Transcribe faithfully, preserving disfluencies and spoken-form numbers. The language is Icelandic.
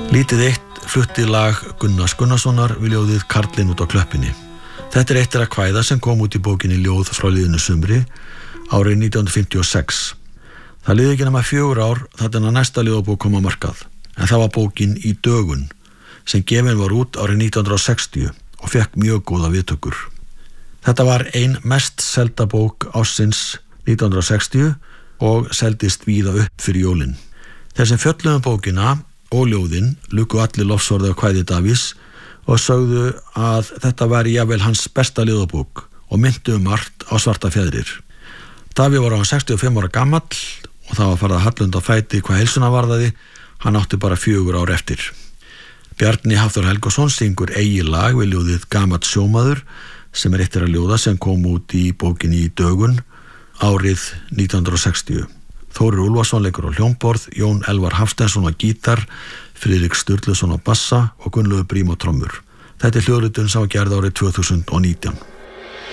Lítið eitt flutti lag Gunnars Gunnarssonar við ljóðið Karlinn út á klöppinni. Þetta er eitt þeirra kvæða sem kom út í bókinni Ljóð frá liðinu sumri árið nítján hundruð fimmtíu og sex. Það liði ekki nema fjögur ár þar til að næsta ljóðabók kom á markað, en það var bókin Í dögun sem gefin var út árið nítján hundruð sextíu og fekk mjög góða viðtökur. Þetta var ein mest selda bók ársins nítján hundruð sextíu og seldist víða upp fyrir jólin. Þeir sem fjölluðu um bókina og ljóðin luku allir lofsorði á kvæði Davíðs og sögðu að þetta væri jafnvel hans besta ljóðabók og minntu um margt á Svarta fjæðrir. Davíð var á sextíu og fimm ára gamall og það var farið að halla undan fæti hvað heilsuna varðaði, hann átti bara fjögur ár eftir. Bjarni Hafþór Helgason syngur eigið lag við ljóðið Gamall sjómaður sem er eitt þeirra ljóða sem kom út í bókinni Í dögun árið nítján hundruð sextíu. Þórir Úlfarsson leikur á hljómborð, Jón Elvar Hafsteinsson á gítar, Friðrik Sturluson á bassa og Gunnlaugur Brím á trommur. Þetta er hljóðritun sem var gerð árið tvö þúsund og nítján.